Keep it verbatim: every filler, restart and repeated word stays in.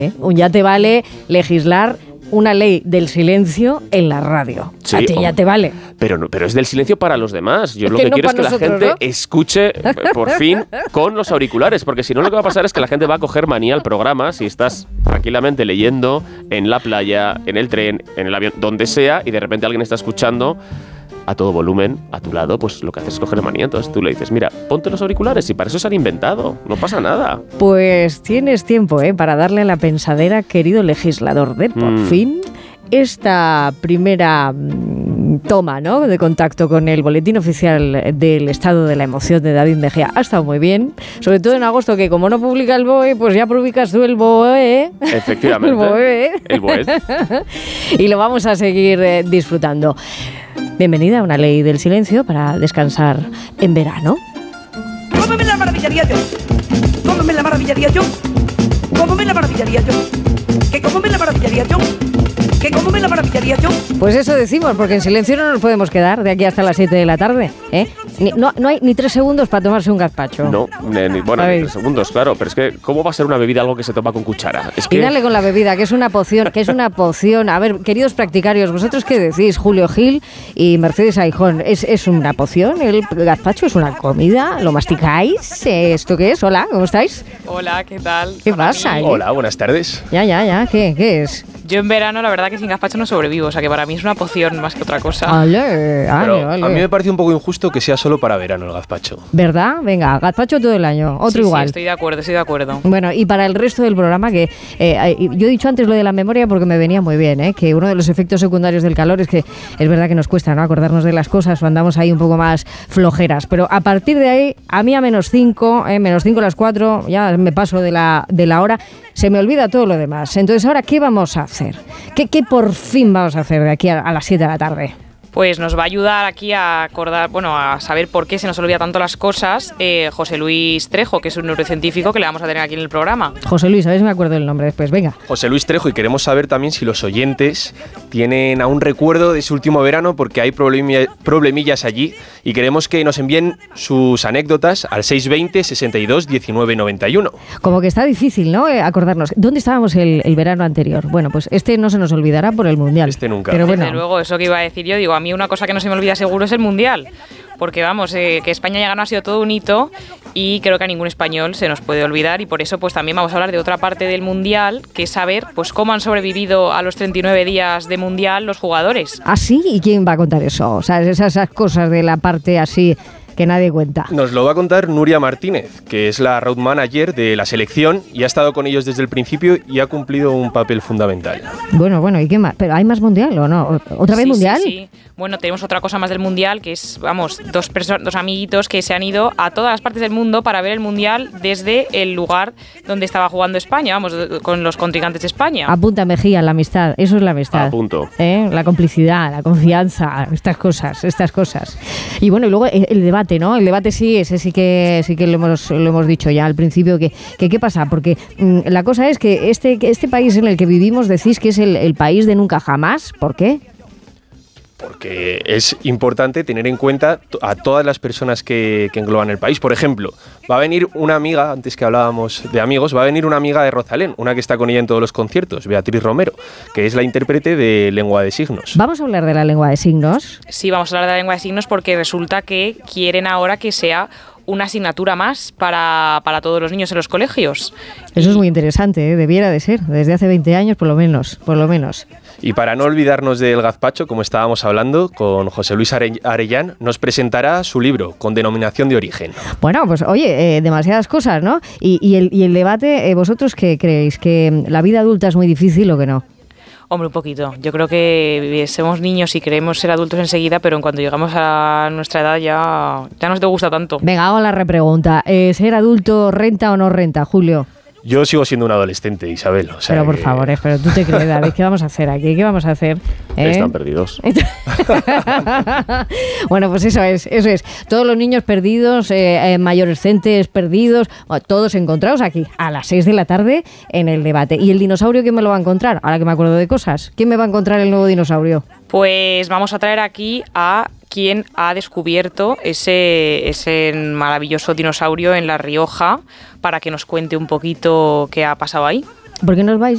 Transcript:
¿eh? Un ya te vale legislar una ley del silencio en la radio. Sí, a ti ya te vale. Pero, no, pero es del silencio para los demás. Yo es lo que que no quiero es que nosotros, la gente ¿no? escuche, por fin, con los auriculares. Porque si no, lo que va a pasar es que la gente va a coger manía al programa si estás tranquilamente leyendo en la playa, en el tren, en el avión, donde sea, y de repente alguien está escuchando a todo volumen, a tu lado, pues lo que haces es coger manía. Entonces tú le dices, mira, ponte los auriculares y para eso se han inventado, no pasa nada. Pues tienes tiempo, ¿eh? Para darle la pensadera, querido legislador, de por mm. fin esta primera mm, toma, ¿no?, de contacto con el boletín oficial del estado de la emoción de David Mejía ha estado muy bien, sobre todo en agosto, que como no publica el B O E, pues ya publicas tú el B O E. Efectivamente. El B O E. El B O E. Y lo vamos a seguir eh, disfrutando. Bienvenida a una ley del silencio para descansar en verano. ¿Cómo me la maravillaría yo? ¿Cómo me la maravillaría yo? ¿Cómo me la maravillaría yo? ¿Que cómo me la maravillaría yo? ¿Que cómo me la maravillaría yo? Pues eso decimos, porque en silencio no nos podemos quedar de aquí hasta las siete de la tarde, ¿eh? Ni, no, no hay ni tres segundos para tomarse un gazpacho. No, ni, ni, bueno, ni tres segundos, claro, pero es que ¿cómo va a ser una bebida algo que se toma con cuchara? Es que... Y dale con la bebida, que es una poción, que es una poción. A ver, queridos practicarios, ¿vosotros qué decís? Julio Gil y Mercedes Aijón, ¿es, es una poción? ¿El gazpacho es una comida? ¿Lo masticáis? ¿Esto qué es? Hola, ¿cómo estáis? Hola, ¿qué tal? ¿Qué pasa? ¿Eh? Hola, buenas tardes. Ya, ya, ya, ¿qué, qué es? Yo en verano, la verdad que sin gazpacho no sobrevivo, o sea que para mí es una poción más que otra cosa. Ale, ale, Pero ale. a mí me parece un poco injusto que sea solo para verano el gazpacho. ¿Verdad? Venga, gazpacho todo el año, otro sí, igual. Sí, estoy de acuerdo, estoy de acuerdo. Bueno, y para el resto del programa, que eh, yo he dicho antes lo de la memoria porque me venía muy bien, ¿eh? Que uno de los efectos secundarios del calor es que es verdad que nos cuesta, ¿no?, acordarnos de las cosas o andamos ahí un poco más flojeras. Pero a partir de ahí, a mí a menos cinco, eh, menos cinco a las cuatro, ya me paso de la, de la hora, se me olvida todo lo demás. Entonces, ¿ahora qué vamos a hacer? ¿Qué, qué por fin vamos a hacer de aquí a, a las siete de la tarde? Pues nos va a ayudar aquí a acordar, bueno, a saber por qué se nos olvida tanto las cosas, eh, José Luis Trejo, que es un neurocientífico que le vamos a tener aquí en el programa. José Luis, a ver si me acuerdo el nombre después, venga. José Luis Trejo, y queremos saber también si los oyentes tienen aún recuerdo de su último verano, porque hay problemi- problemillas allí, y queremos que nos envíen sus anécdotas al seis veinte, sesenta y dos, diecinueve noventa y uno. Como que está difícil, ¿no?, eh, acordarnos. ¿Dónde estábamos el, el verano anterior? Bueno, pues este no se nos olvidará por el Mundial. Este nunca. Pero bueno. Desde luego, eso que iba a decir yo, digo, a mí una cosa que no se me olvida seguro es el Mundial, porque vamos, eh, que España haya ganado ha sido todo un hito y creo que a ningún español se nos puede olvidar, y por eso pues también vamos a hablar de otra parte del Mundial, que es saber pues cómo han sobrevivido a los treinta y nueve días de Mundial los jugadores. ¿Ah, sí? ¿Y quién va a contar eso? O sea, esas, esas cosas de la parte así que nadie cuenta. Nos lo va a contar Nuria Martínez, que es la road manager de la selección y ha estado con ellos desde el principio y ha cumplido un papel fundamental. Bueno, bueno, ¿y qué más? ¿Pero hay más Mundial o no? ¿Otra vez sí, Mundial? Sí, sí. Bueno, tenemos otra cosa más del Mundial, que es, vamos, dos, perso- dos amiguitos que se han ido a todas las partes del mundo para ver el Mundial desde el lugar donde estaba jugando España, vamos, con los contrincantes de España. Apunta, Mejía, la amistad, eso es la amistad. Apunto. ¿Eh? La complicidad, la confianza, estas cosas, estas cosas. Y bueno, y luego el, el debate, ¿no? El debate sí, ese sí que sí que lo hemos, lo hemos dicho ya al principio, que, que ¿qué pasa? Porque mmm, la cosa es que este, este país en el que vivimos decís que es el, el país de nunca jamás. ¿Por qué? Porque es importante tener en cuenta a todas las personas que, que engloban el país. Por ejemplo, va a venir una amiga, antes que hablábamos de amigos, va a venir una amiga de Rosalén, una que está con ella en todos los conciertos, Beatriz Romero, que es la intérprete de lengua de signos. ¿Vamos a hablar de la lengua de signos? Sí, vamos a hablar de la lengua de signos porque resulta que quieren ahora que sea una asignatura más para, para todos los niños en los colegios. Eso y... es muy interesante, ¿eh? Debiera de ser, desde hace veinte años por lo menos, por lo menos. Y para no olvidarnos del gazpacho, como estábamos hablando, con José Luis Arellán, nos presentará su libro, con denominación de origen. Bueno, pues oye, eh, demasiadas cosas, ¿no? Y, y, el, y el debate, eh, ¿vosotros qué creéis? ¿Que la vida adulta es muy difícil o que no? Hombre, un poquito. Yo creo que somos niños y queremos ser adultos enseguida, pero en cuanto llegamos a nuestra edad ya, ya no te gusta tanto. Venga, hago la repregunta. Eh, ¿Ser adulto renta o no renta, Julio? Yo sigo siendo un adolescente, Isabel. O sea pero por que... favor, eh, pero tú te crees, David, ¿qué vamos a hacer aquí? ¿Qué vamos a hacer? ¿Eh? Están perdidos. Bueno, pues eso es, eso es. Todos los niños perdidos, eh, eh, mayorescentes perdidos, todos encontrados aquí a las seis de la tarde en el debate. ¿Y el dinosaurio quién me lo va a encontrar? Ahora que me acuerdo de cosas. ¿Quién me va a encontrar el nuevo dinosaurio? Pues vamos a traer aquí a quien ha descubierto ese, ese maravilloso dinosaurio en La Rioja para que nos cuente un poquito qué ha pasado ahí. ¿Por qué nos vais?